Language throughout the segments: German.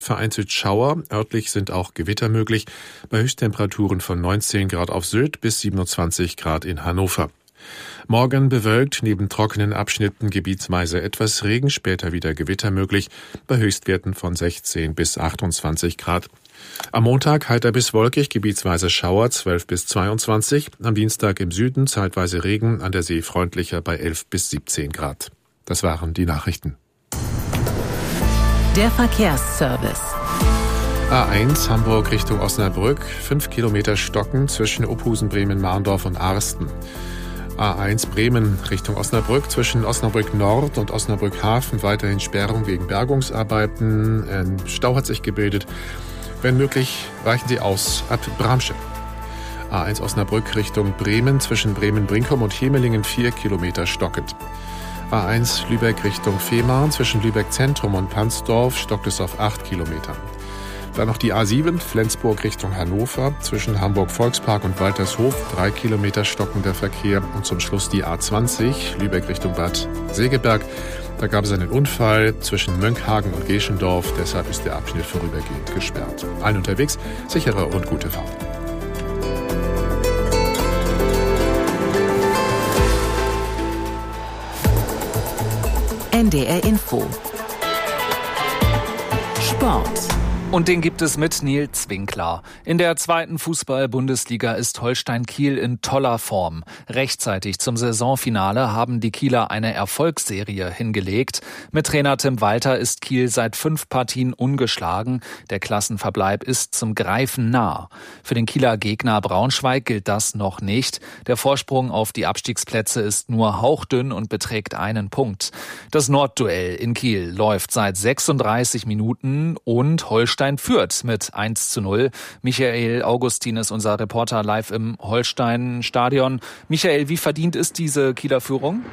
Vereinzelt Schauer, örtlich sind auch Gewitter möglich, bei Höchsttemperaturen von 19 Grad auf Sylt bis 27 Grad in Hannover. Morgen bewölkt, neben trockenen Abschnitten gebietsweise etwas Regen, später wieder Gewitter möglich, bei Höchstwerten von 16 bis 28 Grad. Am Montag heiter bis wolkig, gebietsweise Schauer 12 bis 22, am Dienstag im Süden zeitweise Regen, an der See freundlicher bei 11 bis 17 Grad. Das waren die Nachrichten. Der Verkehrsservice. A1 Hamburg Richtung Osnabrück, 5 Kilometer Stocken zwischen Ophusen, Bremen, Marndorf und Arsten. A1 Bremen Richtung Osnabrück, zwischen Osnabrück Nord und Osnabrück Hafen weiterhin Sperrung wegen Bergungsarbeiten. Ein Stau hat sich gebildet. Wenn möglich, weichen Sie aus ab Bramsche. A1 Osnabrück Richtung Bremen, zwischen Bremen-Brinkum und Hemelingen 4 Kilometer stockend. A1 Lübeck Richtung Fehmarn, zwischen Lübeck Zentrum und Pansdorf stockt es auf 8 Kilometern. Dann noch die A7 Flensburg Richtung Hannover, zwischen Hamburg Volkspark und Waltershof 3 Kilometer stockender Verkehr. Und zum Schluss die A20 Lübeck Richtung Bad Segeberg. Da gab es einen Unfall zwischen Mönckehagen und Geschendorf, deshalb ist der Abschnitt vorübergehend gesperrt. Allen unterwegs, sichere und gute Fahrt. NDR Info. Sport. Und den gibt es mit Nils Winkler. In der 2. Fußball-Bundesliga ist Holstein Kiel in toller Form. Rechtzeitig zum Saisonfinale haben die Kieler eine Erfolgsserie hingelegt. Mit Trainer Tim Walter ist Kiel seit 5 Partien ungeschlagen. Der Klassenverbleib ist zum Greifen nah. Für den Kieler Gegner Braunschweig gilt das noch nicht. Der Vorsprung auf die Abstiegsplätze ist nur hauchdünn und beträgt 1 Punkt. Das Nordduell in Kiel läuft seit 36 Minuten und Holstein führt mit 1:0. Michael Augustin ist unser Reporter live im Holstein-Stadion. Michael, wie verdient ist diese Kieler Führung?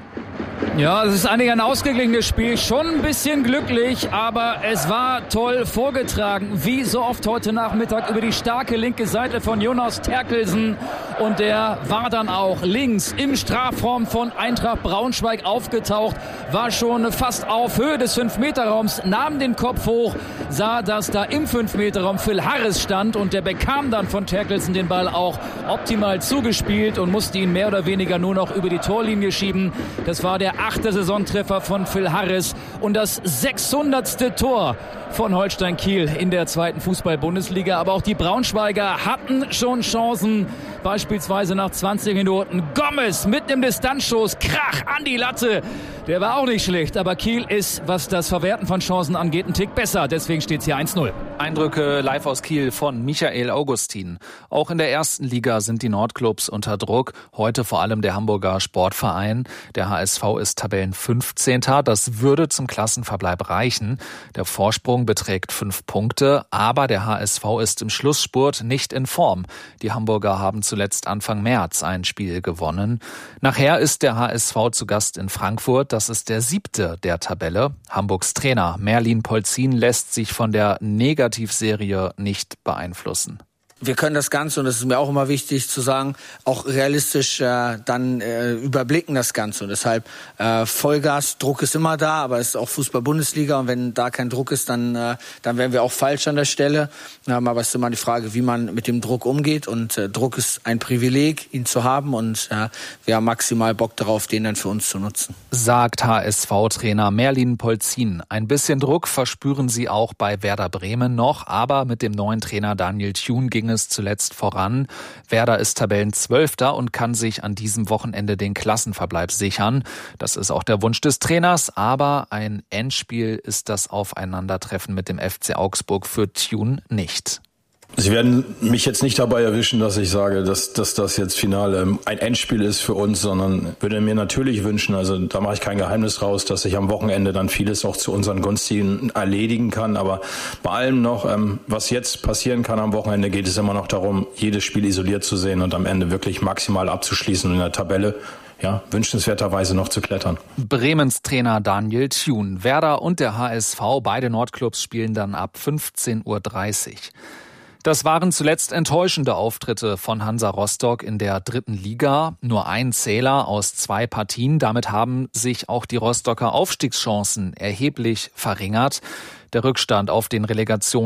Ja, es ist eigentlich ein ausgeglichenes Spiel, schon ein bisschen glücklich, aber es war toll vorgetragen, wie so oft heute Nachmittag über die starke linke Seite von Jonas Terkelsen, und der war dann auch links im Strafraum von Eintracht Braunschweig aufgetaucht, war schon fast auf Höhe des 5-Meter-Raums, nahm den Kopf hoch, sah, dass da im 5-Meter-Raum Phil Harris stand, und der bekam dann von Terkelsen den Ball auch optimal zugespielt und musste ihn mehr oder weniger nur noch über die Torlinie schieben. Das war der 8. Saisontreffer von Phil Harris und das 600. Tor von Holstein Kiel in der 2. Fußball-Bundesliga. Aber auch die Braunschweiger hatten schon Chancen, beispielsweise nach 20 Minuten. Gomez mit einem Distanzschuss, Krach an die Latte. Der war auch nicht schlecht, aber Kiel ist, was das Verwerten von Chancen angeht, ein Tick besser. Deswegen steht es hier 1:0. Eindrücke live aus Kiel von Michael Augustin. Auch in der 1. Liga sind die Nordclubs unter Druck. Heute vor allem der Hamburger Sportverein. Der HSV ist Tabellen-15. Das würde zum Klassenverbleib reichen. Der Vorsprung beträgt 5 Punkte, aber der HSV ist im Schlussspurt nicht in Form. Die Hamburger haben zuletzt Anfang März ein Spiel gewonnen. Nachher ist der HSV zu Gast in Frankfurt. Das ist der 7. der Tabelle. Hamburgs Trainer Merlin Polzin lässt sich von der Negativserie nicht beeinflussen. Wir können das Ganze, und das ist mir auch immer wichtig zu sagen, auch realistisch dann überblicken das Ganze. Und deshalb Vollgas, Druck ist immer da, aber es ist auch Fußball-Bundesliga, und wenn da kein Druck ist, dann wären wir auch falsch an der Stelle. Aber es ist immer die Frage, wie man mit dem Druck umgeht, und Druck ist ein Privileg, ihn zu haben, und wir haben maximal Bock darauf, den dann für uns zu nutzen. Sagt HSV-Trainer Merlin Polzin. Ein bisschen Druck verspüren sie auch bei Werder Bremen noch, aber mit dem neuen Trainer Daniel Thun ging es zuletzt voran. Werder ist Tabellen-12. und kann sich an diesem Wochenende den Klassenverbleib sichern. Das ist auch der Wunsch des Trainers, aber ein Endspiel ist das Aufeinandertreffen mit dem FC Augsburg für Thun nicht. Sie werden mich jetzt nicht dabei erwischen, dass ich sage, dass das jetzt final ein Endspiel ist für uns, sondern würde mir natürlich wünschen, also da mache ich kein Geheimnis raus, dass ich am Wochenende dann vieles auch zu unseren Gunsten erledigen kann. Aber bei allem noch, was jetzt passieren kann am Wochenende, geht es immer noch darum, jedes Spiel isoliert zu sehen und am Ende wirklich maximal abzuschließen und in der Tabelle wünschenswerterweise noch zu klettern. Bremens Trainer Daniel Thun. Werder und der HSV, beide Nordclubs, spielen dann ab 15:30 Uhr. Das waren zuletzt enttäuschende Auftritte von Hansa Rostock in der 3. Liga. Nur ein Zähler aus 2 Partien. Damit haben sich auch die Rostocker Aufstiegschancen erheblich verringert. Der Rückstand auf den Relegations